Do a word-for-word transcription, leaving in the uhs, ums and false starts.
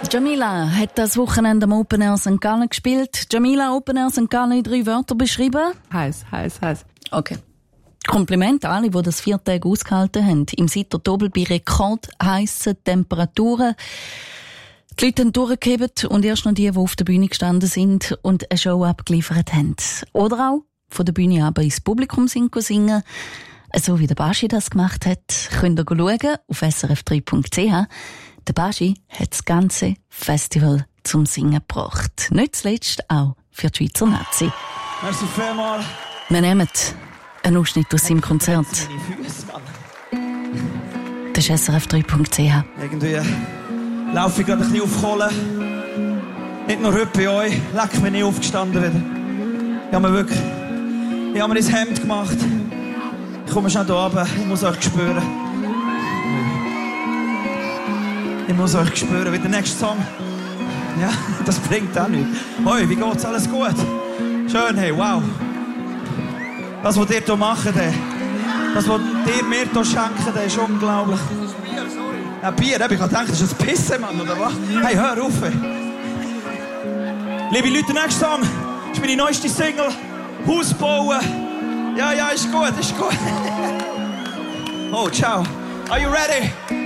Jamila hat das Wochenende am Open Air Sankt Gallen gespielt. Jamila, Open Air Sankt Gallen in drei Wörter beschrieben? Heiß, heiß, heiß. Okay. Kompliment an alle, die das vier Tage ausgehalten haben. Im Sitter Dobel bei rekordheissen Temperaturen. Die Leute haben durchgehebt und erst noch die, die auf der Bühne gestanden sind und eine Show abgeliefert haben. Oder auch von der Bühne aber ins Publikum singen. So wie der Baschi das gemacht hat, könnt ihr schauen auf s r f drei punkt c h. Der Baschi hat das ganze Festival zum Singen gebracht. Nicht zuletzt auch für die Schweizer Nazi. Merci vielmals. Wir nehmen einen Ausschnitt aus seinem Konzert. Das ist s r f drei punkt c h. Irgendwie laufe ich gerade ein bisschen auf Kohlen. Nicht nur heute bei euch. Leck mich nicht aufgestanden wieder. Ich habe mir wirklich... Ich habe mir ins Hemd gemacht. Ich komme schnell hier runter. Ich muss euch spüren. Ich muss euch spüren. Wie der nächste Song. Ja, das bringt auch nichts. Hoi, wie geht's? Alles gut? Schön, hey, wow. Das, was ihr hier macht, ey. Das, was ihr mir hier schenkt, ey, ist unglaublich. Das ist Bier, sorry. Ja, Bier, ich habe gedacht, das ist ein Pissen, Mann, oder was? Hey, hör auf, ey. Liebe Leute, der nächste Song ist meine neueste Single. Haus bauen. Ja, ja, ist gut, ist gut. Oh, ciao. Are you ready?